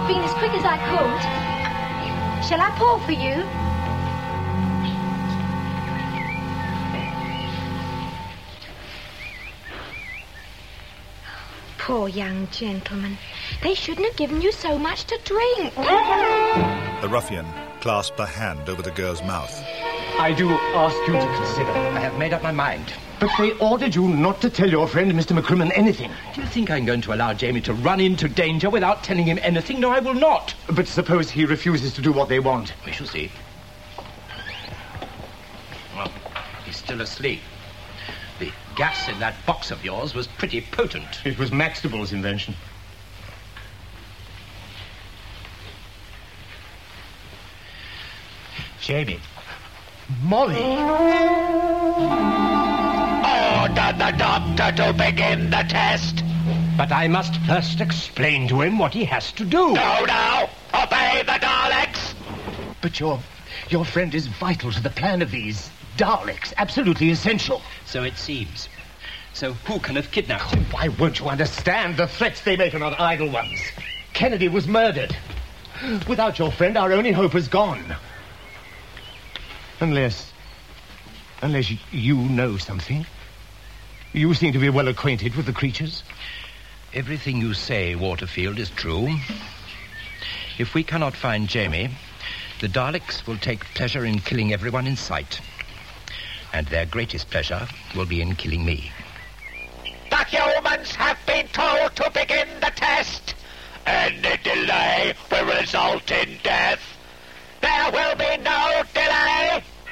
I've been as quick as I could. Shall I pour for you? Poor young gentleman. They shouldn't have given you so much to drink. The ruffian clasped a hand over the girl's mouth. I do ask you to consider. I have made up my mind. But they ordered you not to tell your friend, Mr. McCrimmon, anything. Do you think I'm going to allow Jamie to run into danger without telling him anything? No, I will not. But suppose he refuses to do what they want. We shall see. Well, he's still asleep. The gas in that box of yours was pretty potent. It was Maxtable's invention. Jamie. Molly. Order the doctor to begin the test. But I must first explain to him what he has to do. Go now. Obey the Daleks. But your friend is vital to the plan of these Daleks. Absolutely essential. So it seems. So who can have kidnapped him? Why won't you understand? The threats they make are not idle ones. Kennedy was murdered. Without your friend, our only hope is gone. Unless you know something. You seem to be well acquainted with the creatures. Everything you say, Waterfield, is true. If we cannot find Jamie, the Daleks will take pleasure in killing everyone in sight. And their greatest pleasure will be in killing me. The humans have been told to begin the test. Any delay will result in death. There will be no delay.